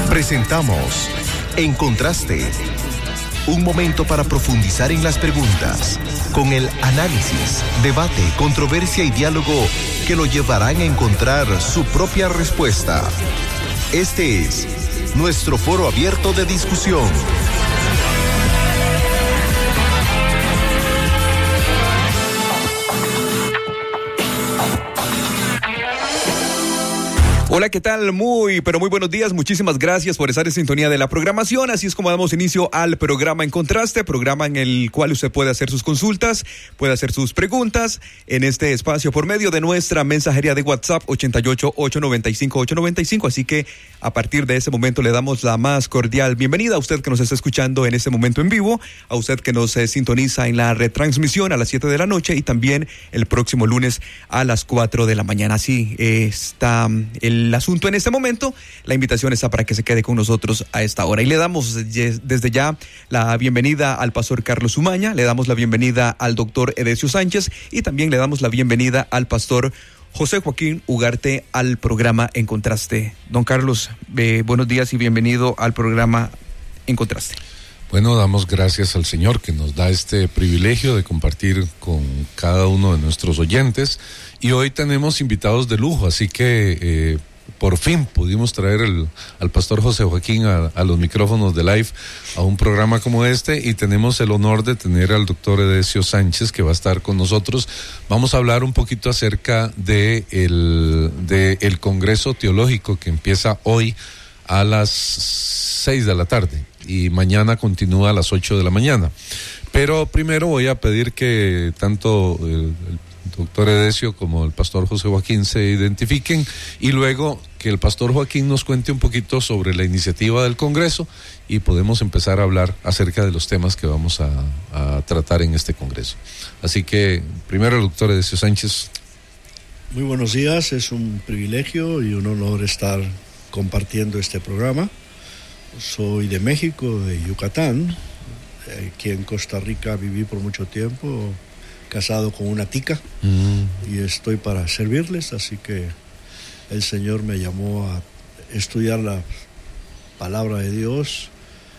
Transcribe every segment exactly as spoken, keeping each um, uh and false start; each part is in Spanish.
Presentamos En Contraste, un momento para profundizar en las preguntas, con el análisis, debate, controversia y diálogo que lo llevarán a encontrar su propia respuesta. Este es nuestro foro abierto de discusión. Hola, ¿qué tal? Muy, pero muy buenos días. Muchísimas gracias por estar en sintonía de la programación. Así es como damos inicio al programa En Contraste, programa en el cual usted puede hacer sus consultas, puede hacer sus preguntas en este espacio por medio de nuestra mensajería de WhatsApp ochenta y ocho, ochocientos noventa y cinco, ochocientos noventa y cinco. Así que a partir de ese momento le damos la más cordial bienvenida a usted que nos está escuchando en este momento en vivo, a usted que nos eh, sintoniza en la retransmisión a las siete de la noche y también el próximo lunes a las cuatro de la mañana. Así eh, está el El asunto en este momento. La invitación está para que se quede con nosotros a esta hora. Y le damos desde ya la bienvenida al pastor Carlos Umaña, le damos la bienvenida al doctor Edesio Sánchez y también le damos la bienvenida al pastor José Joaquín Ugarte al programa En Contraste. Don Carlos, eh, buenos días y bienvenido al programa En Contraste. Bueno, damos gracias al Señor que nos da este privilegio de compartir con cada uno de nuestros oyentes. Y hoy tenemos invitados de lujo, así que eh, por fin pudimos traer el, al pastor José Joaquín a, a los micrófonos de Live a un programa como este, y tenemos el honor de tener al doctor Edesio Sánchez que va a estar con nosotros. Vamos a hablar un poquito acerca de el, de el Congreso Teológico que empieza hoy a las seis de la tarde y mañana continúa a las ocho de la mañana. Pero primero voy a pedir que tanto el, el doctor Edesio como el pastor José Joaquín se identifiquen y luego que el pastor Joaquín nos cuente un poquito sobre la iniciativa del Congreso y podemos empezar a hablar acerca de los temas que vamos a, a tratar en este Congreso. Así que primero el doctor Edesio Sánchez. Muy buenos días, es un privilegio y un honor estar compartiendo este programa. Soy de México, de Yucatán. Aquí en Costa Rica viví por mucho tiempo, casado con una tica, mm. y estoy para servirles, así que el Señor me llamó a estudiar la palabra de Dios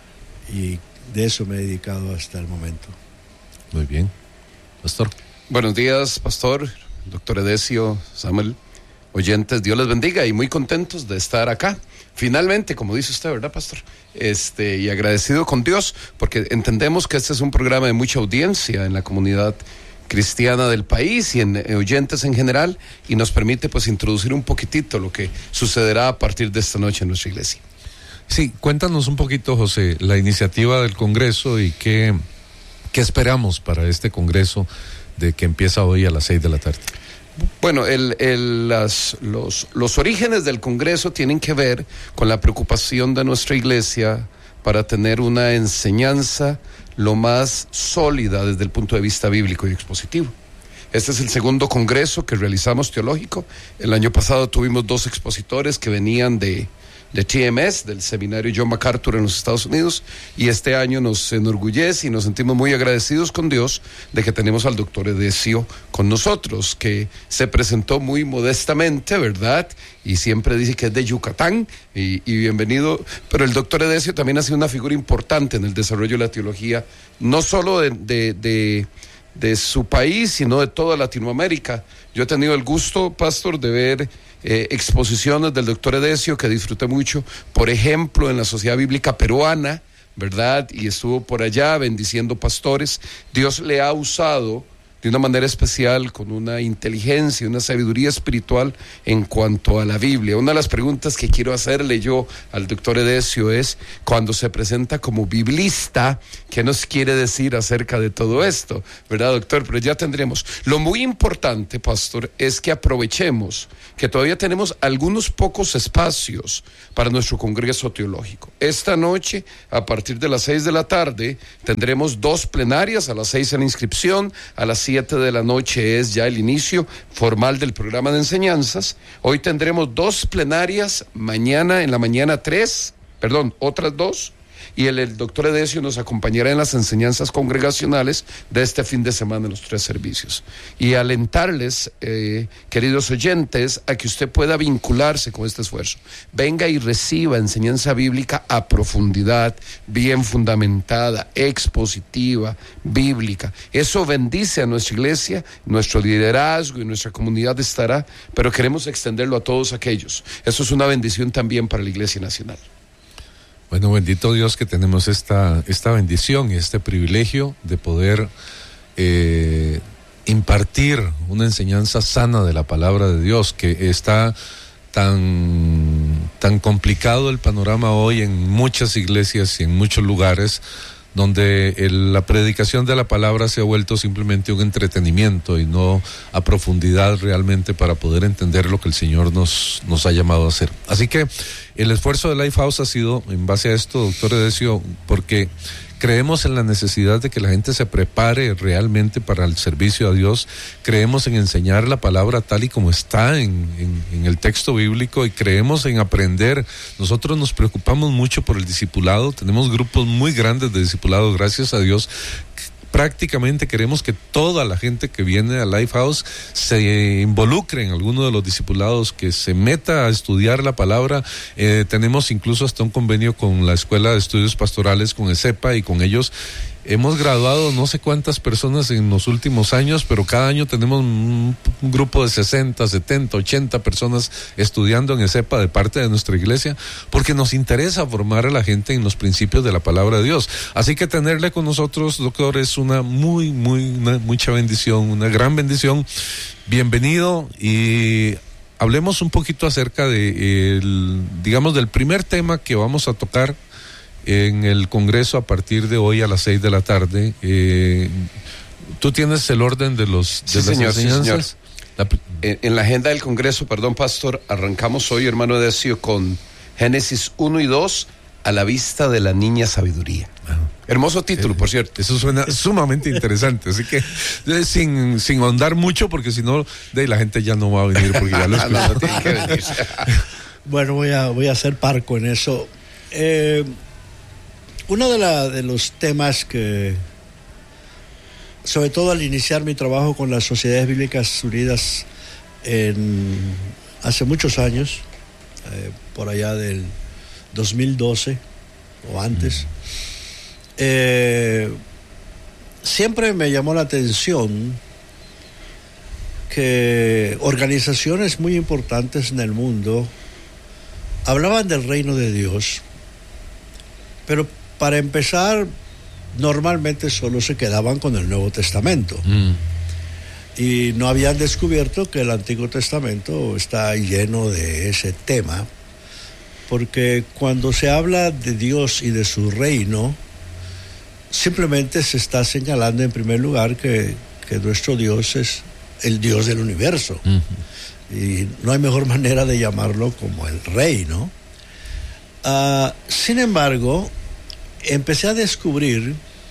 y de eso me he dedicado hasta el momento. Muy bien. Pastor. Buenos días, pastor, doctor Edesio, Samuel, oyentes, Dios les bendiga y muy contentos de estar acá. Finalmente, como dice usted, ¿verdad, pastor? Este, y agradecido con Dios, porque entendemos que este es un programa de mucha audiencia en la comunidad cristiana del país y en, en oyentes en general, y nos permite pues introducir un poquitito lo que sucederá a partir de esta noche en nuestra iglesia. Sí, cuéntanos un poquito, José, la iniciativa del Congreso y qué, qué esperamos para este Congreso de que empieza hoy a las seis de la tarde. Bueno, el, el, las, los, los orígenes del Congreso tienen que ver con la preocupación de nuestra iglesia para tener una enseñanza lo más sólida desde el punto de vista bíblico y expositivo. Este es el segundo Congreso que realizamos teológico. El año pasado tuvimos dos expositores que venían de, de T M S, del seminario John MacArthur en los Estados Unidos, y este año nos enorgullece y nos sentimos muy agradecidos con Dios de que tenemos al doctor Edesio con nosotros, que se presentó muy modestamente, ¿verdad? Y siempre dice que es de Yucatán, y, y bienvenido, pero el doctor Edesio también ha sido una figura importante en el desarrollo de la teología, no solo de, de, de, de su país, sino de toda Latinoamérica. Yo he tenido el gusto, pastor, de ver eh, exposiciones del doctor Edesio que disfruté mucho, por ejemplo, en la Sociedad Bíblica Peruana, ¿verdad? Y estuvo por allá bendiciendo pastores. Dios le ha usado de una manera especial, con una inteligencia y una sabiduría espiritual en cuanto a la Biblia. Una de las preguntas que quiero hacerle yo al doctor Edesio es, cuando se presenta como biblista, ¿qué nos quiere decir acerca de todo esto? ¿Verdad, doctor? Pero ya tendremos. Lo muy importante, pastor, es que aprovechemos que todavía tenemos algunos pocos espacios para nuestro Congreso Teológico. Esta noche, a partir de las seis de la tarde, tendremos dos plenarias, a las seis en la inscripción, a las siete de la noche es ya el inicio formal del programa de enseñanzas. Hoy tendremos dos plenarias, mañana en la mañana tres, perdón, otras dos, y el, el doctor Edesio nos acompañará en las enseñanzas congregacionales de este fin de semana en los tres servicios. Y alentarles, eh, queridos oyentes, a que usted pueda vincularse con este esfuerzo. Venga y reciba enseñanza bíblica a profundidad, bien fundamentada, expositiva, bíblica. Eso bendice a nuestra iglesia, nuestro liderazgo y nuestra comunidad estará, pero queremos extenderlo a todos aquellos. Eso es una bendición también para la Iglesia Nacional. Bueno, bendito Dios que tenemos esta, esta bendición y este privilegio de poder eh, impartir una enseñanza sana de la palabra de Dios, que está tan, tan complicado el panorama hoy en muchas iglesias y en muchos lugares, donde el, la predicación de la palabra se ha vuelto simplemente un entretenimiento y no a profundidad realmente para poder entender lo que el Señor nos, nos ha llamado a hacer. Así que el esfuerzo de Lifehouse ha sido en base a esto, doctor Edesio, porque creemos en la necesidad de que la gente se prepare realmente para el servicio a Dios. Creemos en enseñar la palabra tal y como está en, en, en el texto bíblico, y creemos en aprender. Nosotros nos preocupamos mucho por el discipulado. Tenemos grupos muy grandes de discipulado, gracias a Dios. Prácticamente queremos que toda la gente que viene a Lifehouse se involucre en alguno de los discipulados, que se meta a estudiar la palabra. Eh, tenemos incluso hasta un convenio con la Escuela de Estudios Pastorales, con ESEPA, y con ellos hemos graduado no sé cuántas personas en los últimos años, pero cada año tenemos un, un grupo de sesenta, setenta, ochenta personas estudiando en ESEPA de parte de nuestra iglesia, porque nos interesa formar a la gente en los principios de la palabra de Dios. Así que tenerle con nosotros, doctor, es una muy, muy, una, mucha bendición, una gran bendición. Bienvenido, y hablemos un poquito acerca de, el, digamos, del primer tema que vamos a tocar en el Congreso a partir de hoy a las seis de la tarde. Eh, ¿Tú tienes el orden de los de sí, las señor, enseñanzas? Sí, señor. La... En, en la agenda del Congreso, perdón, pastor, arrancamos hoy, hermano Edesio, con Génesis uno y dos, a la vista de la niña sabiduría. Ah. Hermoso título, eh, por cierto. Eso suena sumamente interesante, así que eh, sin, sin ahondar mucho, porque si no, de la gente ya no va a venir, porque ya lo escuchó. No, tiene que venir. Bueno, voy a, voy a ser parco en eso. Eh... Uno de, la, de los temas que, sobre todo al iniciar mi trabajo con las Sociedades Bíblicas Unidas en, hace muchos años, eh, por allá del dos mil doce o antes, eh, siempre me llamó la atención que organizaciones muy importantes en el mundo hablaban del reino de Dios, pero para empezar, normalmente solo se quedaban con el Nuevo Testamento. Mm. Y no habían descubierto que el Antiguo Testamento está lleno de ese tema, porque cuando se habla de Dios y de su reino, simplemente se está señalando en primer lugar que, que nuestro Dios es el Dios del universo. Mm. Y no hay mejor manera de llamarlo como el rey, ¿no? Uh, sin embargo, empecé a descubrir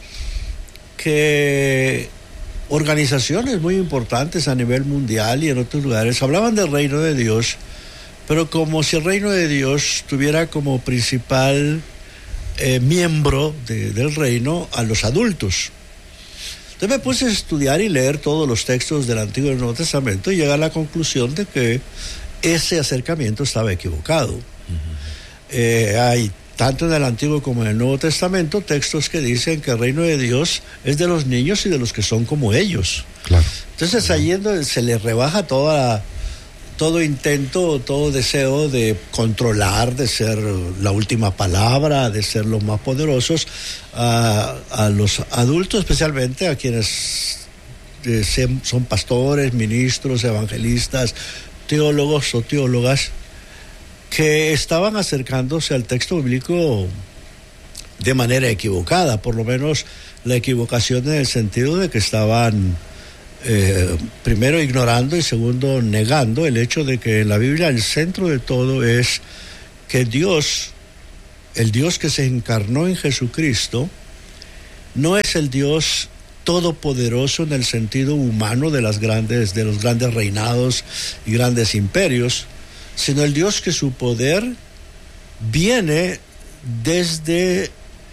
que organizaciones muy importantes a nivel mundial y en otros lugares hablaban del reino de Dios, pero como si el reino de Dios tuviera como principal eh, miembro de, del reino a los adultos. Entonces me puse a estudiar y leer todos los textos del Antiguo y del Nuevo Testamento y llegué a la conclusión de que ese acercamiento estaba equivocado. Uh-huh. Eh, hay tanto en el Antiguo como en el Nuevo Testamento textos que dicen que el reino de Dios es de los niños y de los que son como ellos. Claro. Entonces allí uh-huh. se le rebaja toda, todo intento, todo deseo de controlar, de ser la última palabra, de ser los más poderosos, a, a los adultos, especialmente a quienes eh, son pastores, ministros, evangelistas, teólogos o teólogas, que estaban acercándose al texto bíblico de manera equivocada, por lo menos la equivocación en el sentido de que estaban eh, primero ignorando y segundo negando el hecho de que en la Biblia el centro de todo es que Dios, el Dios que se encarnó en Jesucristo, no es el Dios todopoderoso en el sentido humano de las grandes, de los grandes reinados y grandes imperios, sino el Dios que su poder viene desde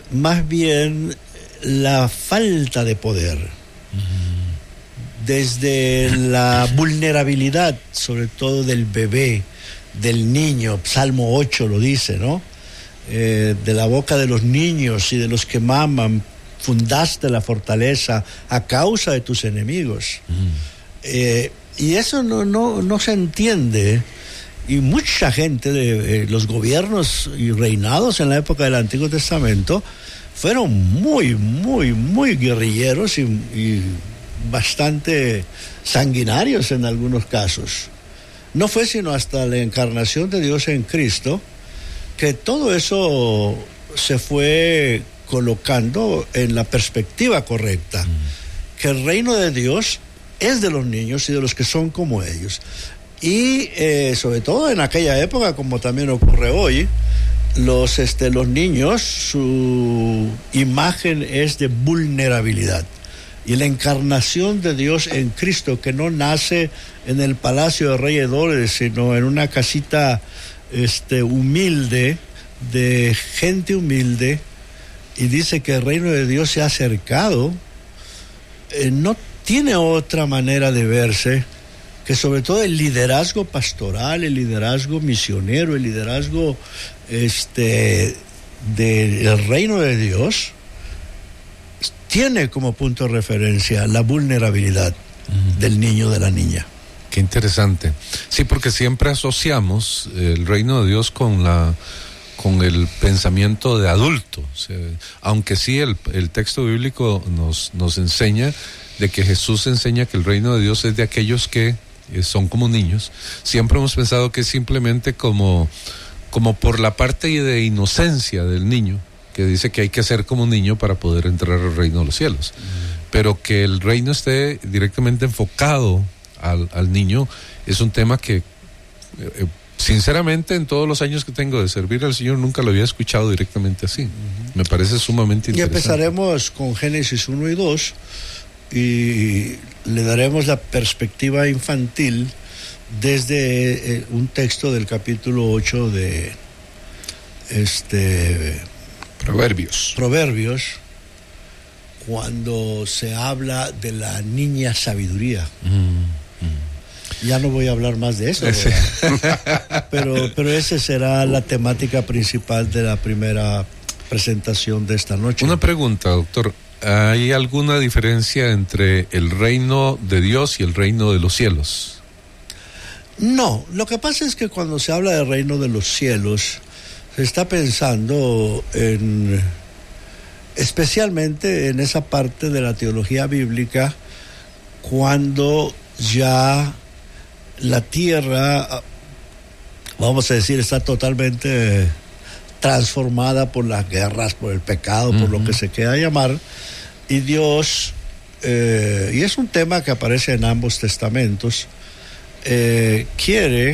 más bien la falta de poder. Uh-huh. Desde la vulnerabilidad, sobre todo del bebé, del niño, Salmo ocho lo dice, ¿no? Eh, de la boca de los niños y de los que maman, fundaste la fortaleza a causa de tus enemigos. Uh-huh. Eh, y eso no, no, no se entiende. Y mucha gente de eh, los gobiernos y reinados en la época del Antiguo Testamento fueron muy, muy, muy guerrilleros y, y bastante sanguinarios en algunos casos. No fue sino hasta la encarnación de Dios en Cristo que todo eso se fue colocando en la perspectiva correcta, mm. que el reino de Dios es de los niños y de los que son como ellos. Y eh, sobre todo en aquella época, como también ocurre hoy, los, este, los niños, su imagen es de vulnerabilidad. Y la encarnación de Dios en Cristo, que no nace en el palacio de Rey Herodes, sino en una casita este, humilde, de gente humilde, y dice que el reino de Dios se ha acercado, eh, no tiene otra manera de verse que sobre todo el liderazgo pastoral, el liderazgo misionero, el liderazgo este, del reino de Dios tiene como punto de referencia la vulnerabilidad uh-huh. del niño, de la niña. Qué interesante. Sí, porque siempre asociamos el reino de Dios con la con el pensamiento de adulto, o sea, aunque sí el, el texto bíblico nos, nos enseña de que Jesús enseña que el reino de Dios es de aquellos que eh, son como niños. Siempre hemos pensado que es simplemente como, como por la parte de inocencia del niño, que dice que hay que ser como niño para poder entrar al reino de los cielos, mm. pero que el reino esté directamente enfocado al, al niño es un tema que eh, sinceramente en todos los años que tengo de servir al Señor nunca lo había escuchado directamente así. Uh-huh. Me parece sumamente interesante. Y empezaremos con Génesis uno y dos y le daremos la perspectiva infantil desde eh, un texto del capítulo ocho de este Proverbios. Proverbios, cuando se habla de la niña sabiduría. Mm. Ya no voy a hablar más de eso, sí. pero pero esa será la temática principal de la primera presentación de esta noche. Una pregunta, doctor. ¿Hay alguna diferencia entre el reino de Dios y el reino de los cielos? No, lo que pasa es que cuando se habla del reino de los cielos, se está pensando en, especialmente en esa parte de la teología bíblica, cuando ya la tierra, vamos a decir, está totalmente transformada por las guerras, por el pecado, uh-huh. por lo que se quiera llamar, y Dios, eh, y es un tema que aparece en ambos testamentos, eh, quiere,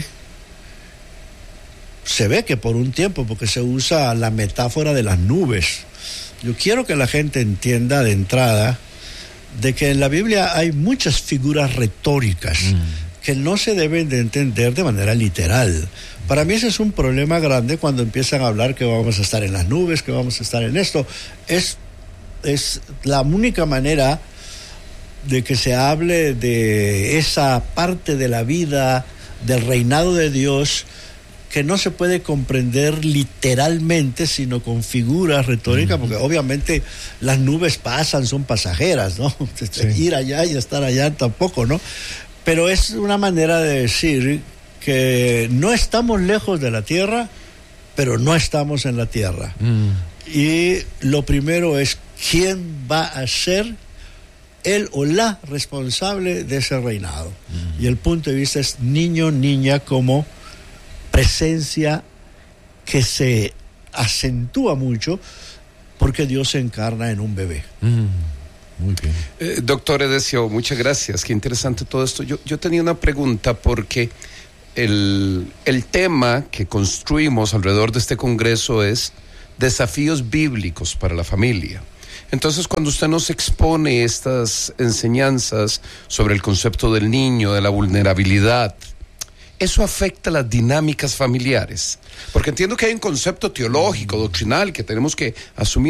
se ve que por un tiempo, porque se usa la metáfora de las nubes. Yo quiero que la gente entienda de entrada de que en la Biblia hay muchas figuras retóricas uh-huh. que no se deben de entender de manera literal. Para mí ese es un problema grande cuando empiezan a hablar que vamos a estar en las nubes, que vamos a estar en esto. Es, es la única manera de que se hable de esa parte de la vida, del reinado de Dios, que no se puede comprender literalmente, sino con figuras retóricas, uh-huh. porque obviamente las nubes pasan, son pasajeras, ¿no? Sí. Ir allá y estar allá tampoco, ¿no? Pero es una manera de decir que no estamos lejos de la tierra, pero no estamos en la tierra. Mm. Y lo primero es quién va a ser él o la responsable de ese reinado. Mm. Y el punto de vista es niño, niña como presencia que se acentúa mucho porque Dios se encarna en un bebé. Mm. Muy bien. Eh, doctor Edesio, muchas gracias. Qué interesante todo esto. Yo, yo tenía una pregunta porque el, el tema que construimos alrededor de este congreso es desafíos bíblicos para la familia. Entonces, cuando usted nos expone estas enseñanzas sobre el concepto del niño, de la vulnerabilidad, ¿eso afecta las dinámicas familiares? Porque entiendo que hay un concepto teológico, doctrinal, que tenemos que asumir